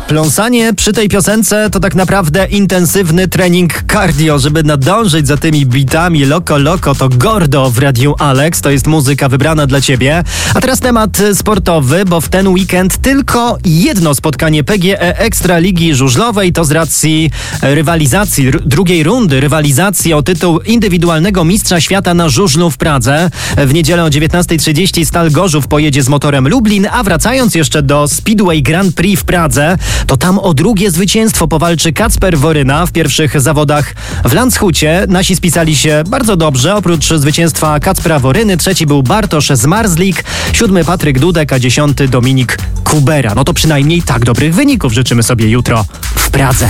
Pląsanie przy tej piosence to tak naprawdę intensywny trening cardio, żeby nadążyć za tymi bitami Loco to Gordo w Radiu Alex. To jest muzyka wybrana dla ciebie. A teraz temat sportowy, bo w ten weekend tylko jedno spotkanie PGE Ekstraligi Żużlowej, to z racji rywalizacji, drugiej rundy rywalizacji o tytuł indywidualnego mistrza świata na żużlu w Pradze. W niedzielę o 19:30 Stal Gorzów pojedzie z Motorem Lublin, a wracając jeszcze do Speedway Grand Prix w Pradze, to tam o drugie zwycięstwo powalczy Kacper Woryna w pierwszych zawodach w Landshucie. Nasi spisali się bardzo dobrze. Oprócz zwycięstwa Kacpra Woryny, trzeci był Bartosz Zmarzlik, 7 Patryk Dudek, a 10 Dominik Kubera. No to przynajmniej tak dobrych wyników życzymy sobie jutro w Pradze.